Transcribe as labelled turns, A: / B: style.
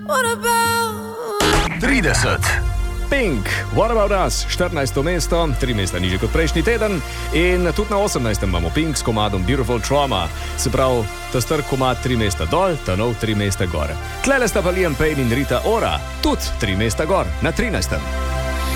A: 30.
B: Pink, What About Us, 14. mesto, 3 mesta nižje kot prejšnji teden in tudi na 18. imamo Pink s komadom Beautiful Trauma, se pravi, ta star komad 3 mesta dol, ta nov 3 mesta gor. Tlele sta pa Liam Payne in Rita Ora, tudi 3 mesta gor, na 13.